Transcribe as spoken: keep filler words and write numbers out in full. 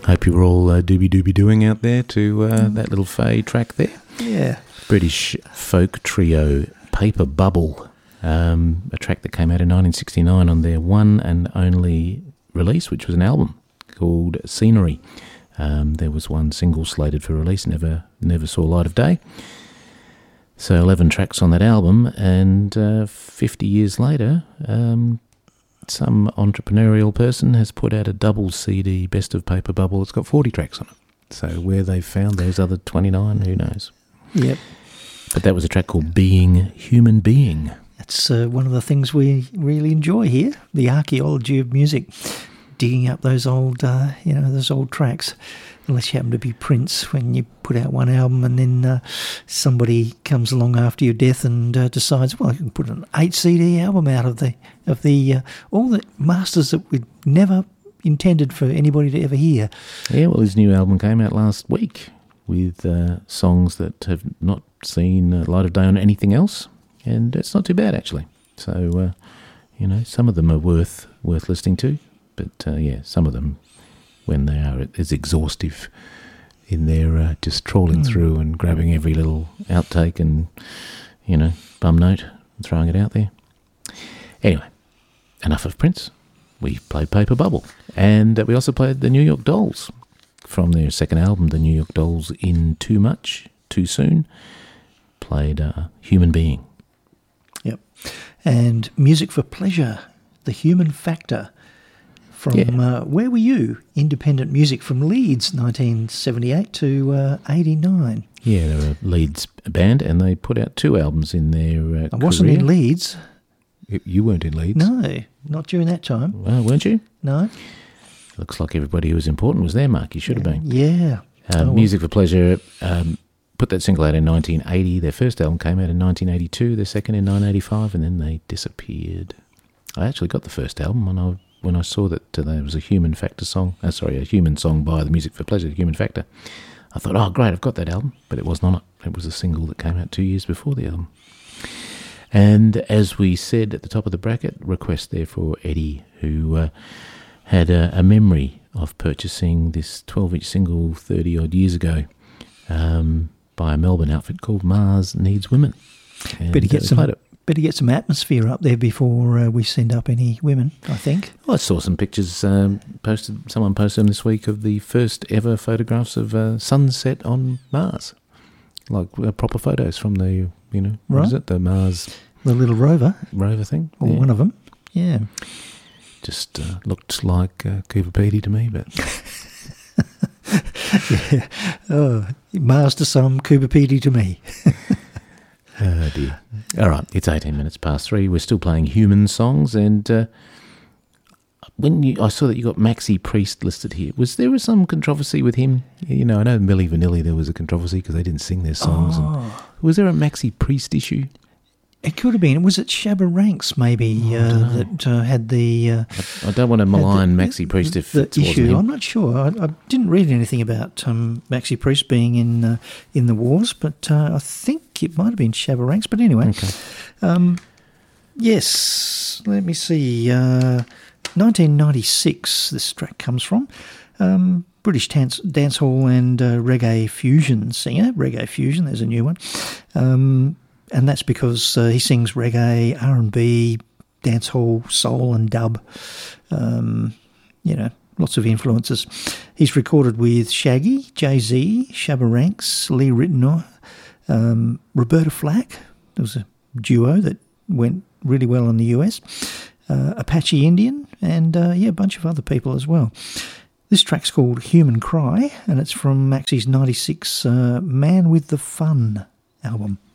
Hope you were all uh, doobie-doobie doing out there to uh, mm. that little Faye track there. Yeah. British folk trio Paper Bubble, um, a track that came out in nineteen sixty-nine on their one and only release, which was an album called Scenery. Um, there was one single slated for release, never never saw light of day. So eleven tracks on that album, and uh, fifty years later, um, some entrepreneurial person has put out a double C D Best of Paper Bubble. It's got forty tracks on it. So where they found those other twenty-nine, who knows? Yep. But that was a track called Being Human Being. That's uh, one of the things we really enjoy here, the archaeology of music. Digging up those old, uh, you know, those old tracks. Unless you happen to be Prince, when you put out one album and then uh, somebody comes along after your death and uh, decides, well, I can put an eight C D album out of the of the uh, all the masters that we never intended for anybody to ever hear. Yeah, well, his new album came out last week with uh, songs that have not seen uh, light of day on anything else, and it's not too bad actually. So, uh, you know, some of them are worth worth listening to. But, uh, yeah, some of them, when they are as exhaustive in their uh, just trawling mm. through and grabbing every little outtake and, you know, bum note and throwing it out there. Anyway, enough of Prince. We played Paper Bubble. And uh, we also played the New York Dolls from their second album, the New York Dolls in Too Much, Too Soon. Played uh, Human Being. Yep. And Music for Pleasure, The Human Factor. From yeah. uh, Where Were You? Independent music from Leeds, nineteen seventy-eight to uh, eighty-nine. Yeah, they were a Leeds band, and they put out two albums in their uh, I wasn't career. in Leeds. You weren't in Leeds? No, not during that time. Well, weren't you? No. Looks like everybody who was important was there, Mark. You should yeah. have been. Yeah. Um, oh, Music for Pleasure um, put that single out in nineteen eighty. Their first album came out in nineteen eighty-two, their second in nineteen eighty-five, and then they disappeared. I actually got the first album when I when I saw that uh, there was a Human Factor song, uh, sorry, a human song by the Music for Pleasure, Human Factor. I thought, oh, great, I've got that album, but it wasn't on it. It was a single that came out two years before the album. And as we said at the top of the bracket, request there for Eddie, who uh, had a, a memory of purchasing this twelve-inch single thirty-odd years ago um, by a Melbourne outfit called Mars Needs Women. And Better get uh, some... it. Better get some atmosphere up there before uh, we send up any women, I think. Well, I saw some pictures um, posted. Someone posted them this week of the first ever photographs of uh, sunset on Mars, like uh, proper photos from the, you know, right. what is it, the Mars, the little rover, rover thing, or yeah. one of them. Yeah, just uh, looked like uh, Cooper Pedy to me, but yeah, oh, Mars to some, Cooper Pedy to me. Oh dear. All right, it's eighteen minutes past three. We're still playing human songs, and uh, when you, I saw that you got Maxi Priest listed here. Was there some controversy with him? You know, I know Milli Vanilli, there was a controversy because they didn't sing their songs. Oh. And was there a Maxi Priest issue? It could have been. Was it Shabba Ranks maybe oh, uh, that uh, had the... Uh, I, I don't want to malign the, Maxi Priest if the it wasn't issue. him. I'm not sure. I, I didn't read anything about um, Maxi Priest being in uh, in the wars, but uh, I think it might have been Shabba Ranks. But anyway, okay. um, yes, let me see. Uh, nineteen ninety-six, this track comes from. Um, British dance, dancehall and uh, reggae fusion singer. Reggae fusion, there's a new one. Um And that's because uh, he sings reggae, R and B, dancehall, soul and dub. Um, you know, lots of influences. He's recorded with Shaggy, Jay-Z, Shabba Ranks, Lee Ritenour, um, Roberta Flack. There was a duo that went really well in the U S. Uh, Apache Indian and, uh, yeah, a bunch of other people as well. This track's called Human Cry, and it's from Maxi's ninety-six uh, Man with the Fun album.